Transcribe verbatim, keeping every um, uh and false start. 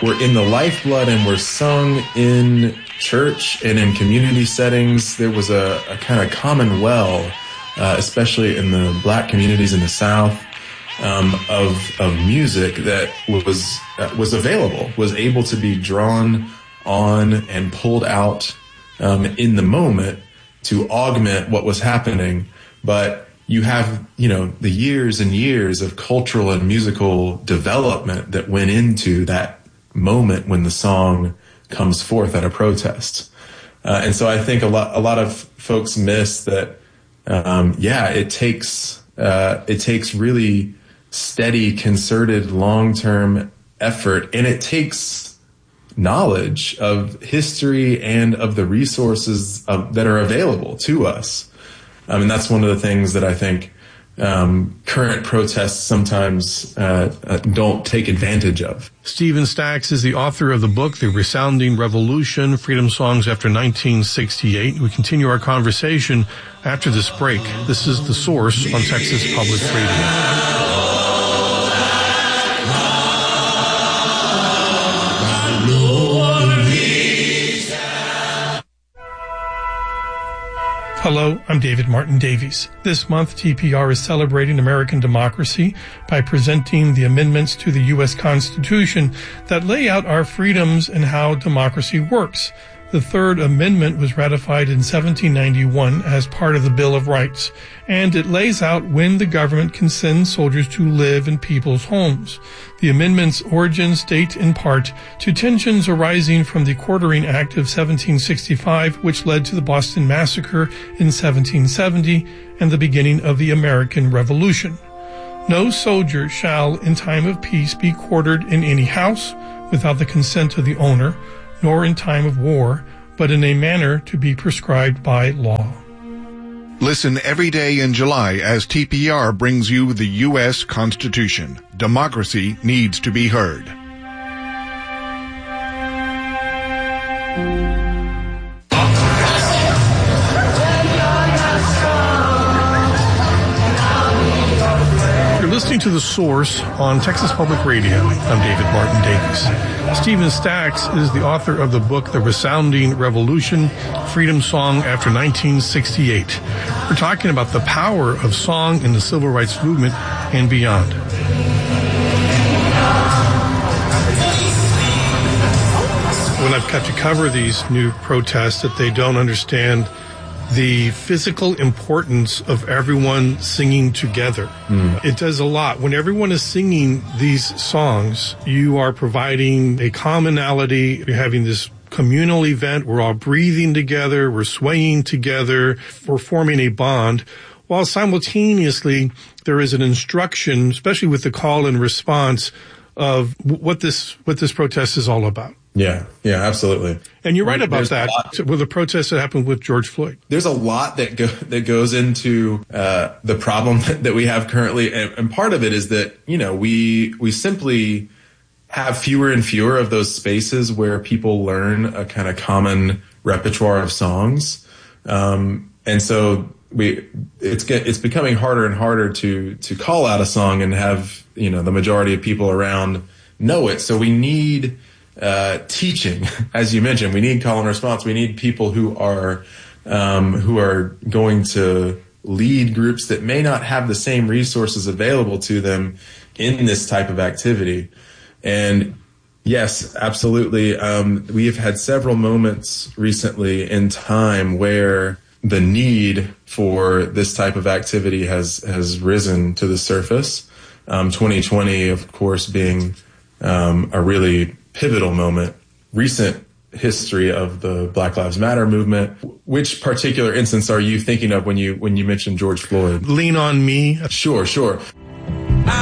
were in the lifeblood and were sung in church and in community settings. There was a, a kind of common well, uh, especially in the black communities in the South, um, of of music that was uh, was available, was able to be drawn on and pulled out um, in the moment to augment what was happening. But you have, you know, the years and years of cultural and musical development that went into that moment when the song comes forth at a protest. Uh, and so I think a lot, a lot of folks miss that. Um, yeah, it takes, uh, it takes really steady, concerted, long-term effort, and it takes knowledge of history and of the resources of, that are available to us. I mean, that's one of the things that I think um, current protests sometimes uh, uh, don't take advantage of. Stephen Stax is the author of the book, The Resounding Revolution, Freedom Songs After nineteen sixty-eight. We continue our conversation after this break. This is The Source on Texas Public Radio. Hello, I'm David Martin Davies. This month, T P R is celebrating American democracy by presenting the amendments to the U S Constitution that lay out our freedoms and how democracy works. The Third Amendment was ratified in seventeen ninety-one as part of the Bill of Rights, and it lays out when the government can send soldiers to live in people's homes. The amendment's origins date in part to tensions arising from the Quartering Act of seventeen sixty-five, which led to the Boston Massacre in seventeen seventy and the beginning of the American Revolution. No soldier shall, in time of peace, be quartered in any house without the consent of the owner, nor in time of war, but in a manner to be prescribed by law. Listen every day in July as T P R brings you the U S Constitution. Democracy needs to be heard. Listening to The Source on Texas Public Radio. I'm David Martin Davies. Stephen Stax is the author of the book, The Resounding Revolution, Freedom Song After nineteen sixty-eight. We're talking about the power of song in the civil rights movement and beyond. When I've got to cover these new protests, that they don't understand the physical importance of everyone singing together. Mm. It does a lot. When everyone is singing these songs, you are providing a commonality. You're having this communal event. We're all breathing together. We're swaying together. We're forming a bond. While simultaneously, there is an instruction, especially with the call and response, of what this what this protest is all about. Yeah, yeah, absolutely. And you're right about that with the protests that happened with George Floyd. There's a lot that go, that goes into uh, the problem that we have currently, and, and part of it is that, you know, we we simply have fewer and fewer of those spaces where people learn a kind of common repertoire of songs, um, and so we it's get, it's becoming harder and harder to to call out a song and have, you know, the majority of people around know it. So we need Uh, teaching, as you mentioned. We need call and response. We need people who are um, who are going to lead groups that may not have the same resources available to them in this type of activity. And yes, absolutely. Um, we have had several moments recently in time where the need for this type of activity has has risen to the surface. Um, twenty twenty, of course, being um, a really pivotal moment. Recent history of the Black Lives Matter movement. Which particular instance are you thinking of when you when you mentioned George Floyd? Lean on Me. Sure, sure.